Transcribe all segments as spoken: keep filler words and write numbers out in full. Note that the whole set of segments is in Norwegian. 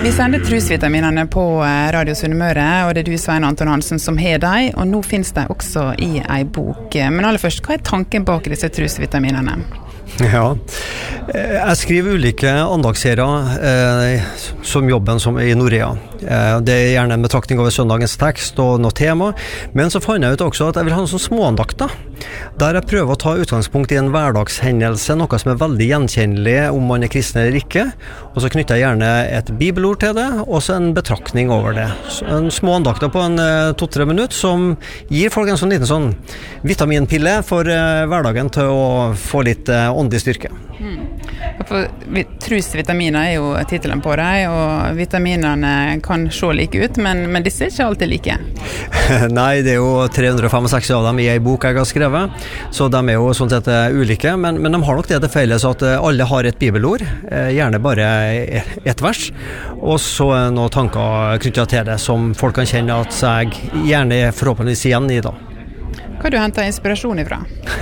Vi sender trusvitaminene på Radio Sunnmøre, og det er du, Svein Anton Hansen, som har deg, og nå finnes de også i en bok. Men aller først, hva er tanken bak disse trusvitaminene? Ja, jeg skriver ulike andagsserier eh, som jobben som i Norea. Eh, det er gjerne en betraktning over søndagens tekst og noe tema, men så fant jeg ut også at jeg vil ha noen sånne småandakter, der jeg prøver å ta utgangspunkt i en hverdagshendelse, noe som er veldig gjenkjennelig om man er kristen eller ikke, og så knytter jeg gjerne et bibelord til det, og så en betraktning over det. Så en små andakter på en to-tre minutter som gir folk en sånn liten sånn vitaminpille for eh, hverdagen til å få litt eh, åndelig styrke. Mm. For trusvitaminer er jo titelen på deg, og vitaminene kan se like ut, men, men disse er ikke alltid like. Nei, det er jo tre hundre femtiseks av dem i en bok jeg har skrevet, så de er jo sånn sett ulike, men, men de har nok det til felles at alle har et bibelord, gjerne bare et vers, og så noen tanker knyttet til det som folk kan kjenne at seg gjerne forhåpentligvis igjen i da. Hva du henter inspirasjon ifra?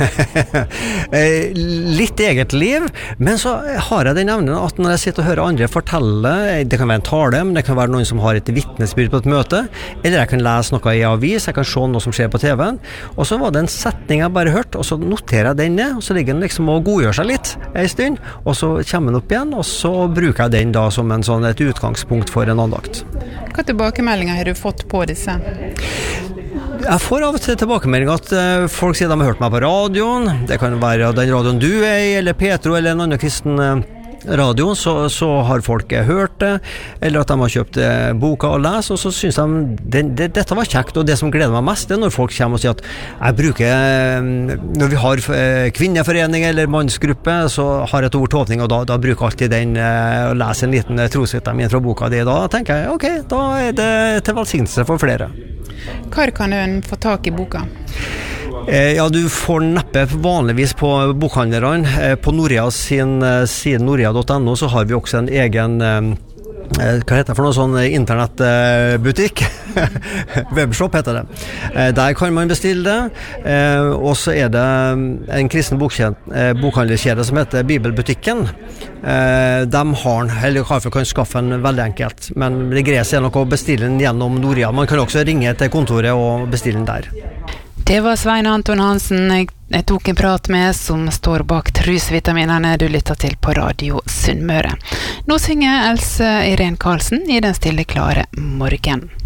Litt eget liv, men så har jeg den evnen at når jeg sitter og hører andre fortelle, det kan være en tale, men det kan være noen som har et vittnesbyrd på et møte, eller jeg kan lese noe i avis, jeg kan se noe som skjer på T V-en, og så var det en setning jeg bare hørte, og så noterer jeg den ned, og så ligger den liksom og godgjør seg litt en stund, og så kommer den opp igjen, og så bruker jeg den da som en sånn, et utgangspunkt for en andakt. Hva tilbakemeldinger har du fått på disse? Jeg får av og til tilbakemelding at uh, folk sier de har hørt meg på radioen, det kan være den radioen du er i, eller Petro, eller en annen kristen uh, radio, så, så har folk uh, hørt det, eller at de har kjøpt uh, boka og lest, og så synes de det, det, dette var kjekt, og det som gleder meg mest, det er når folk kommer og sier at jeg bruker, uh, når vi har uh, kvinneforening eller mannsgruppe, så har jeg et ord til åpning, og da, da bruker jeg alltid den uh, å lese en liten uh, trosvitamin fra boka di, da tenker jeg, ok, da er det til velsignelse for flere. Hvor kan du få tak i boka? Eh, ja, du får neppe vanligvis på bokhandlerne. Eh, på Norea sin eh, side norea punktum no så har vi også en egen eh, hva heter det for noe sånn internettbutikk? Webshop heter det. Eh, der kan man bestille det. Eh, og så er det en kristen eh, bokhandlerkjede som heter Bibelbutikken. Eh, de har, eller kanskje kan skaffe en veldig enkelt, men det greier seg nok å bestille den gjennom Norea. Man kan også ringe til kontoret og bestille den der. Det var Svein Anton Hansen jeg, jeg tok en prat med, som står bak trusvitaminene du lytter til på Radio Sunnmøre. Nå synger Else Irene Karlsen i Den stille klare morgen.